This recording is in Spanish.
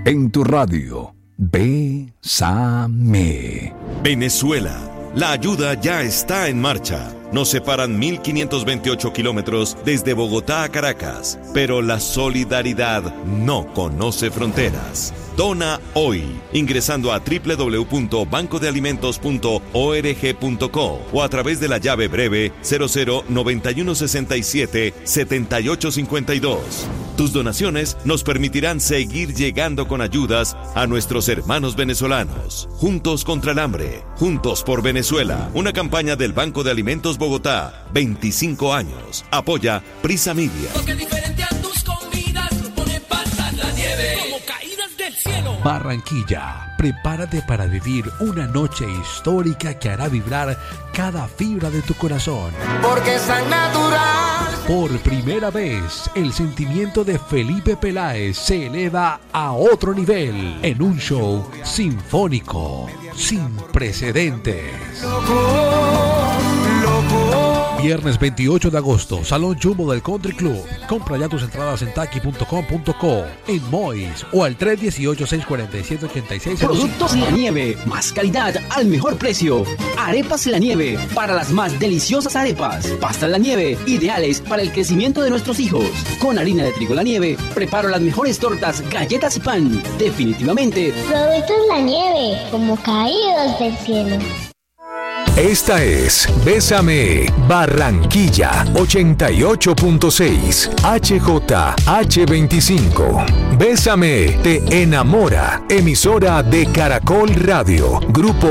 En tu radio, Bésame. Venezuela, la ayuda ya está en marcha. Nos separan 1.528 kilómetros desde Bogotá a Caracas, pero la solidaridad no conoce fronteras. Dona hoy, ingresando a www.bancodealimentos.org.co o a través de la llave breve 0091677852. Tus donaciones nos permitirán seguir llegando con ayudas a nuestros hermanos venezolanos. Juntos contra el hambre, juntos por Venezuela. Una campaña del Banco de Alimentos Bogotá, 25 años. Apoya Prisa Media. Porque diferente a tus comidas, pone pasar la nieve como caídas del cielo. Barranquilla, prepárate para vivir una noche histórica que hará vibrar cada fibra de tu corazón. Porque es tan natural. Por primera vez, el sentimiento de Felipe Peláez se eleva a otro nivel en un show sinfónico sin precedentes. Viernes 28 de agosto, Salón Jumbo del Country Club. Compra ya tus entradas en taki.com.co, en Mois o al 318-647-8605. Productos La Nieve, más calidad al mejor precio. Arepas La Nieve, para las más deliciosas arepas. Pastas La Nieve, ideales para el crecimiento de nuestros hijos. Con harina de trigo La Nieve, preparo las mejores tortas, galletas y pan. Definitivamente, Productos La Nieve, como caídos del cielo. Esta es Bésame Barranquilla 88.6 HJH25. Bésame te enamora. Emisora de Caracol Radio. Grupo